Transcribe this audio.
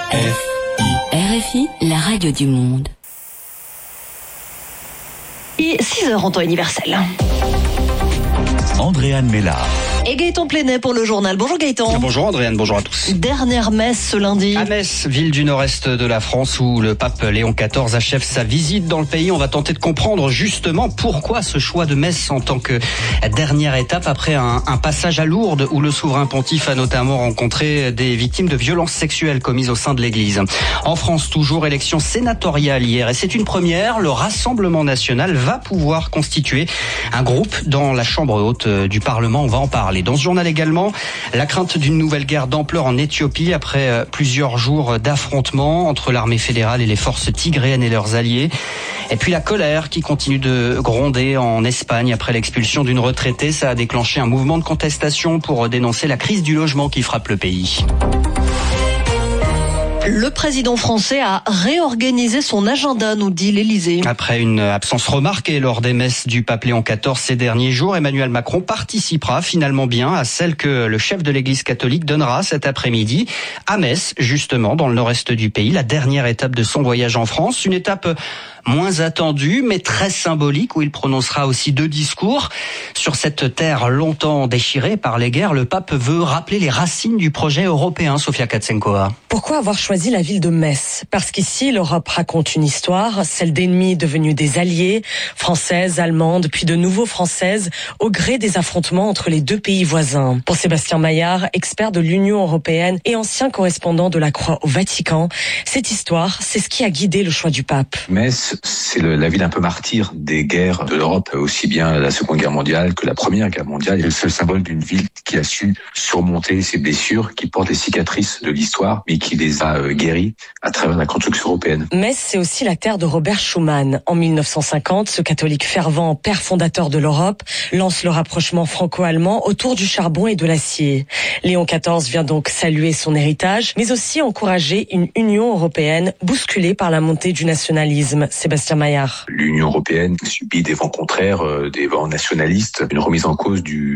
RFI, la radio du monde. Et 6h en temps universel. Andréane Mélard. Et Gaëtan Plenet pour le journal. Bonjour Gaëtan. Bonjour Andréane, bonjour à tous. Dernière messe ce lundi. À Metz, ville du nord-est de la France où le pape Léon XIV achève sa visite dans le pays. On va tenter de comprendre justement pourquoi ce choix de Metz en tant que dernière étape après un passage à Lourdes où le souverain pontife a notamment rencontré des victimes de violences sexuelles commises au sein de l'église. En France, toujours élection sénatoriale hier et c'est une première. Le Rassemblement national va pouvoir constituer un groupe dans la chambre haute du Parlement. On va en parler. Dans ce journal également, la crainte d'une nouvelle guerre d'ampleur en Éthiopie après plusieurs jours d'affrontements entre l'armée fédérale et les forces tigréennes et leurs alliés. Et puis la colère qui continue de gronder en Espagne après l'expulsion d'une retraitée. Ça a déclenché un mouvement de contestation pour dénoncer la crise du logement qui frappe le pays. Le président français a réorganisé son agenda, nous dit l'Élysée. Après une absence remarquée lors des messes du pape Léon XIV ces derniers jours, Emmanuel Macron participera finalement bien à celle que le chef de l'Église catholique donnera cet après-midi à Metz, justement dans le nord-est du pays, la dernière étape de son voyage en France. Une étape moins attendue, mais très symbolique, où il prononcera aussi 2 discours. Sur cette terre longtemps déchirée par les guerres, le pape veut rappeler les racines du projet européen, Sofia Katsenkova. Pourquoi avoir choisi la ville de Metz ? Parce qu'ici, l'Europe raconte une histoire, celle d'ennemis devenus des alliés, françaises, allemandes, puis de nouveau françaises, au gré des affrontements entre les 2 pays voisins. Pour Sébastien Maillard, expert de l'Union européenne et ancien correspondant de la Croix au Vatican, cette histoire, c'est ce qui a guidé le choix du pape. Metz, c'est la ville un peu martyre des guerres de l'Europe, aussi bien la Seconde Guerre mondiale que la Première Guerre mondiale. C'est le symbole d'une ville qui a su surmonter ses blessures, qui porte les cicatrices de l'histoire, mais qui les a guéries à travers la construction européenne. Metz, c'est aussi la terre de Robert Schuman. En 1950, ce catholique fervent, père fondateur de l'Europe, lance le rapprochement franco-allemand autour du charbon et de l'acier. Léon XIV vient donc saluer son héritage, mais aussi encourager une Union européenne bousculée par la montée du nationalisme. Sébastien Maillard. L'Union européenne subit des vents contraires, des vents nationalistes, une remise en cause du